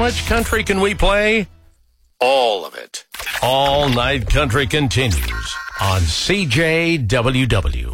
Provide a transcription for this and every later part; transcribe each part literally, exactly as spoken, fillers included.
much country can we play? All of it. All Night Country continues on C J W W.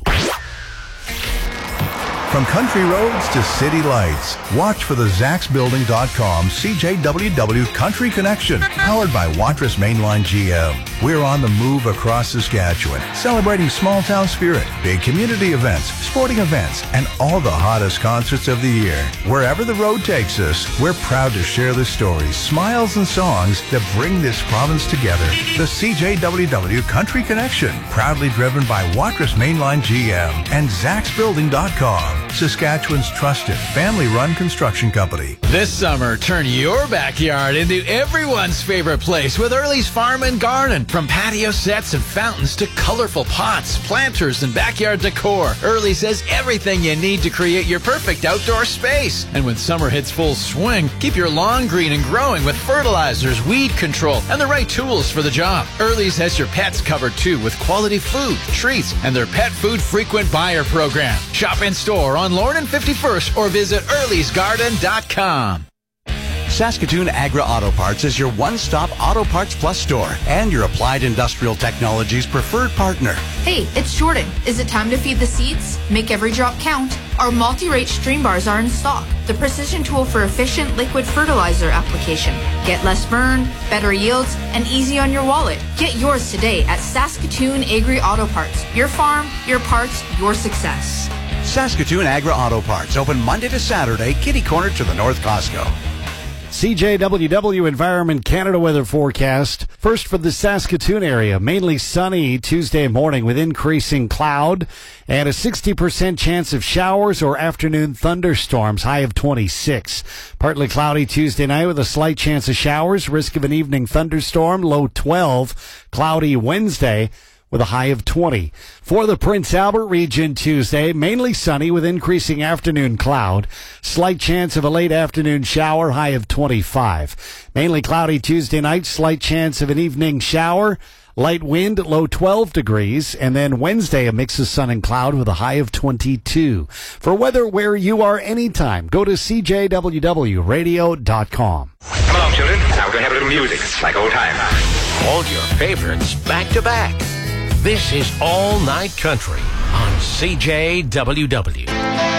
From country roads to city lights, watch for the Zax Building dot com C J W W Country Connection, powered by Watrous Mainline G M. We're on the move across Saskatchewan, celebrating small-town spirit, big community events, sporting events, and all the hottest concerts of the year. Wherever the road takes us, we're proud to share the stories, smiles, and songs that bring this province together. The C J W W Country Connection, proudly driven by Watrous Mainline G M and Zax Building dot com. Saskatchewan's trusted family-run construction company. This summer, turn your backyard into everyone's favorite place with Early's Farm and Garden. From patio sets and fountains to colorful pots, planters, and backyard decor, Early's has everything you need to create your perfect outdoor space. And when summer hits full swing, keep your lawn green and growing with fertilizers, weed control, and the right tools for the job. Early's has your pets covered too with quality food, treats, and their pet food frequent buyer program. Shop in store on Lorne and fifty-first or visit Early's Garden dot com. Saskatoon Agra Auto Parts is your one-stop Auto Parts Plus store and your Applied Industrial Technologies preferred partner. Hey, it's Jordan. Is it time to feed the seeds? Make every drop count. Our multi-rate stream bars are in stock. The precision tool for efficient liquid fertilizer application. Get less burn, better yields, and easy on your wallet. Get yours today at Saskatoon Agri Auto Parts. Your farm, your parts, your success. Saskatoon Agra Auto Parts, open Monday to Saturday, kitty corner to the North Costco. C J W W Environment Canada weather forecast. First for the Saskatoon area, mainly sunny Tuesday morning with increasing cloud and a sixty percent chance of showers or afternoon thunderstorms, high of twenty-six. Partly cloudy Tuesday night with a slight chance of showers, risk of an evening thunderstorm, low twelve. Cloudy Wednesday with a high of twenty. For the Prince Albert region Tuesday, mainly sunny with increasing afternoon cloud. Slight chance of a late afternoon shower, high of twenty-five. Mainly cloudy Tuesday night, slight chance of an evening shower. Light wind, low twelve degrees. And then Wednesday, a mix of sun and cloud with a high of twenty-two. For weather where you are anytime, go to C J W W radio dot com. Come along, children. Now we're going to have a little music, like old times. All your favorites back to back. This is All Night Country on C J W W.